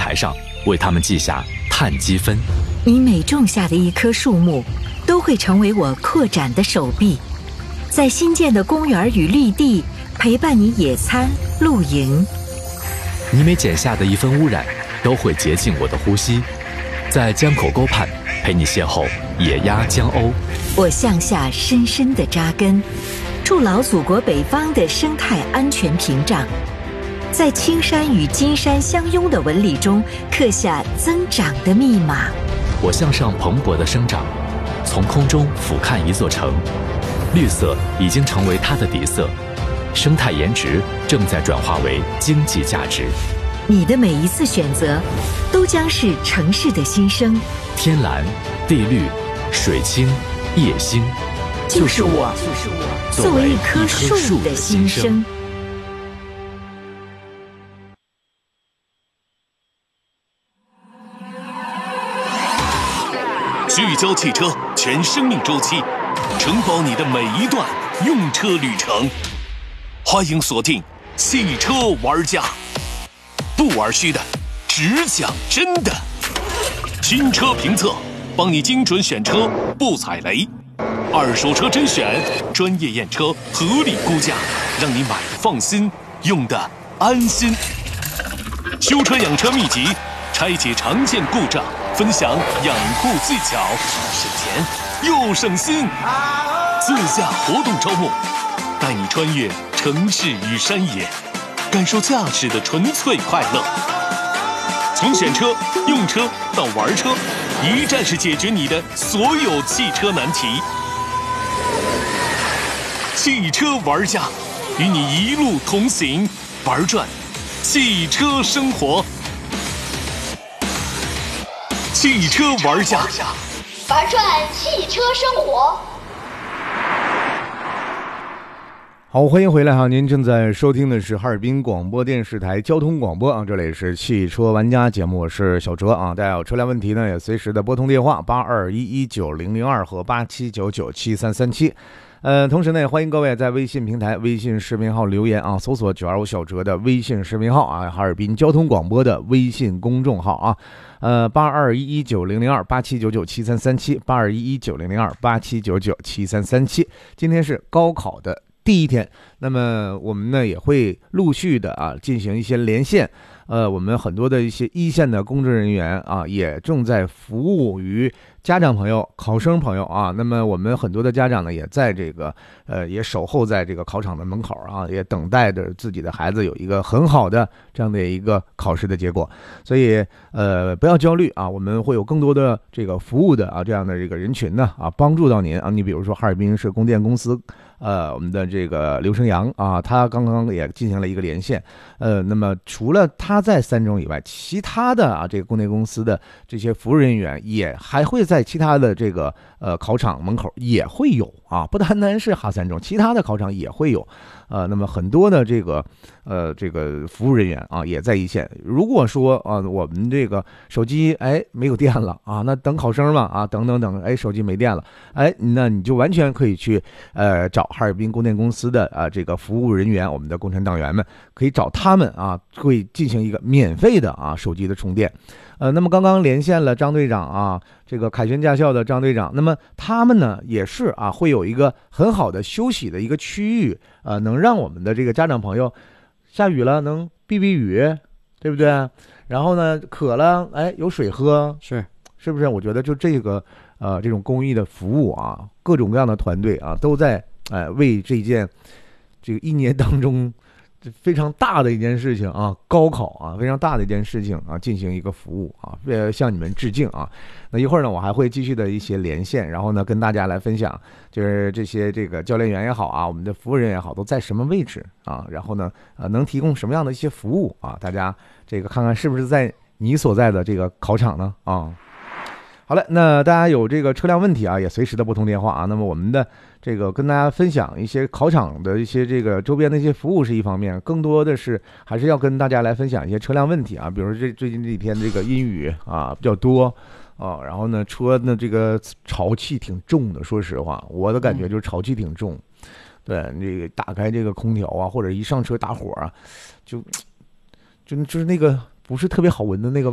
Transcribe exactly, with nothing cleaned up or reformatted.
台上为他们记下碳积分。 你每种下的一棵树木，都会成为我扩展的手臂，在新建的公园与绿地陪伴你野餐、露营。 你每剪下的一分污染，都会洁净我的呼吸，在江口沟畔陪你邂逅野鸭江鸥。 我向下深深地扎根，筑牢祖国北方的生态安全屏障，在青山与金山相拥的纹理中刻下增长的密码。 我向上蓬勃的生长，从空中俯瞰一座城，绿色已经成为它的底色，生态颜值正在转化为经济价值。 你的每一次选择，都将是城市的新生。 天蓝、地绿、水清、夜星， 就是我，就是我，作为一棵树的新生。 聚焦汽车全生命周期，承包你的每一段用车旅程。欢迎锁定汽车玩家，不玩虚的，只讲真的。新车评测，帮你精准选车，不踩雷。二手车甄选，专业验车，合理估价，让你买的放心，用的安心。修车养车秘籍，拆解常见故障，分享养护技巧，省钱又省心。自驾活动招募，带你穿越城市与山野，感受驾驶的纯粹快乐。从选车、用车到玩车，一站式解决你的所有汽车难题。汽车玩家，与你一路同行，玩转汽车生活。汽车玩家， 玩转汽车生活。 好，欢迎回来哈！您正在收听的是哈尔滨广播电视台交通广播啊，这里是汽车玩家节目，我是小哲啊。大家有车辆问题呢，也随时的拨通电话八二一一九零零二和八七九九七三三七。呃，同时呢，也欢迎各位在微信平台、微信视频号留言啊，搜索九二五小哲的微信视频号啊，哈尔滨交通广播的微信公众号啊。呃，八二一一九零零二八七九九七三三七，八二一一九零零二八七九九七三三七。今天是高考的第一天，那么我们呢也会陆续的啊进行一些连线，呃，我们很多的一些一线的公职人员啊也正在服务于家长朋友、考生朋友啊。那么我们很多的家长呢也在这个呃也守候在这个考场的门口啊，也等待着自己的孩子有一个很好的这样的一个考试的结果。所以呃不要焦虑啊，我们会有更多的这个服务的啊这样的这个人群呢啊帮助到您啊。你比如说哈尔滨市供电公司。呃，我们的这个刘成阳啊，他刚刚也进行了一个连线。呃，那么除了他在三中以外，其他的啊，这个供电公司的这些服务人员也还会在其他的这个呃考场门口也会有啊，不单单是哈三中，其他的考场也会有。呃，那么很多的这个呃这个服务人员啊也在一线。如果说啊我们这个手机哎没有电了啊，那等考生嘛啊等等等，哎手机没电了，哎那你就完全可以去呃找哈尔滨供电公司的啊这个服务人员，我们的共产党员们可以找他们啊，会进行一个免费的啊手机的充电。呃，那么刚刚连线了张队长啊，这个凯旋驾校的张队长，那么他们呢也是啊，会有一个很好的休息的一个区域，呃，能让我们的这个家长朋友下雨了能避避雨，对不对？然后呢，渴了，哎，有水喝， 是是不是？我觉得就这个呃这种公益的服务啊，各种各样的团队啊，都在哎、呃、为这件这个一年当中。非常大的一件事情啊，高考啊，非常大的一件事情啊，进行一个服务啊，呃，向你们致敬啊。那一会儿呢，我还会继续的一些连线，然后呢，跟大家来分享，就是这些这个教练员也好啊，我们的服务人员也好，都在什么位置啊？然后呢，呃，能提供什么样的一些服务啊？大家这个看看是不是在你所在的这个考场呢？啊。好了，那大家有这个车辆问题啊，也随时的拨通电话啊。那么我们的这个跟大家分享一些考场的一些这个周边的一些服务是一方面，更多的是还是要跟大家来分享一些车辆问题啊。比如说这最近这几天这个阴雨啊比较多啊，然后呢车呢这个潮气挺重的，说实话，我的感觉就是潮气挺重。对，这个打开这个空调啊，或者一上车打火啊，就就就是那个不是特别好闻的那个